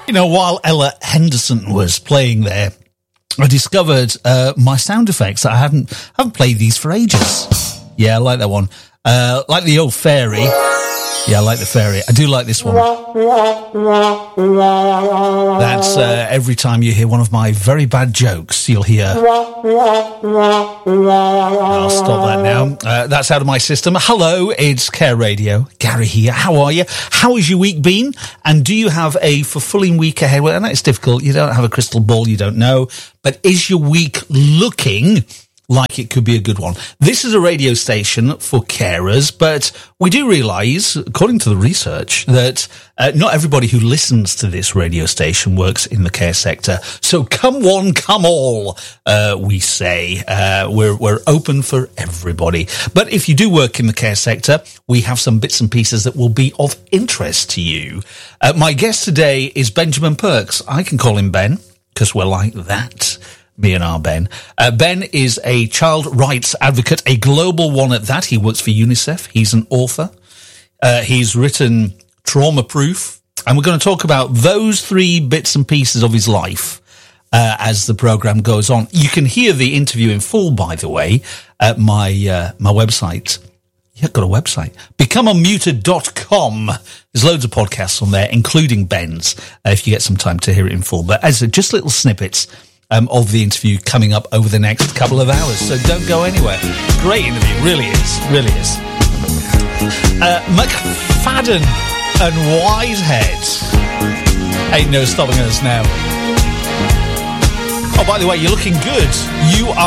You know, while Ella Henderson was playing there, I discovered my sound effects. I haven't played these for ages. Yeah, I like that one. Like the old fairy. Yeah, I like the fairy. I do like this one. That's every time you hear one of my very bad jokes, you'll hear... I'll stop that now. That's out of my system. Hello, it's Care Radio. Gary here. How are you? How has your week been? And do you have a fulfilling week ahead? Well, I know it's difficult. You don't have a crystal ball. You don't know. But is your week looking like it could be a good one? This is a radio station for carers, but we do realise, according to the research, that not everybody who listens to this radio station works in the care sector. So come one, come all, we say. We're open for everybody. But if you do work in the care sector, we have some bits and pieces that will be of interest to you. My guest today is Benjamin Perks. I can call him Ben, because we're like that. Me and our Ben. Ben is a child rights advocate, a global one at that. He works for UNICEF. He's an author. He's written Trauma Proof. And we're going to talk about those three bits and pieces of his life as the program goes on. You can hear the interview in full, by the way, at my website. Yeah, I've got a website. BecomeUnmuted.com. There's loads of podcasts on there, including Ben's, if you get some time to hear it in full. But as just little snippets of the interview coming up over the next couple of hours. So don't go anywhere. Great interview. Really is. Really is. McFadden and Whitehead. Ain't no stopping us now. Oh, by the way, you're looking good. You are